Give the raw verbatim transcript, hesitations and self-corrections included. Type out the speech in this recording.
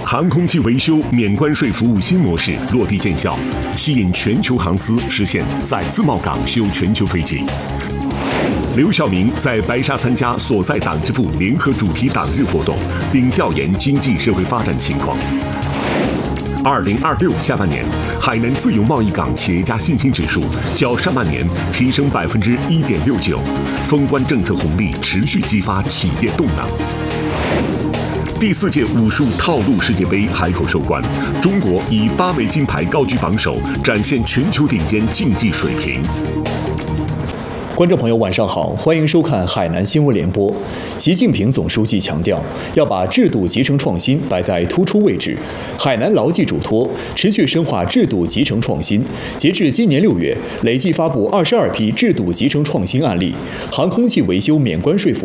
航空器维修免关税服务新模式落地见效，吸引全球航司实现在自贸港修全球飞机。刘晓明在白沙参加所在党支部联合主题党日活动，并调研经济社会发展情况。二零二六下半年，海南自由贸易港企业家信心指数较上半年提升百分之一点六九，封关政策红利持续激发企业动能。第四届武术套路世界杯海口收官，中国以八枚金牌高居榜首，展现全球顶尖竞技水平。 观众朋友，晚上好，欢迎收看海南新闻联播。习近平总书记强调，要把制度集成创新摆在突出位置。海南牢记嘱托，持续深化制度集成创新。截至今年六月，累计发布二十二批制度集成创新案例，航空器维修免关税服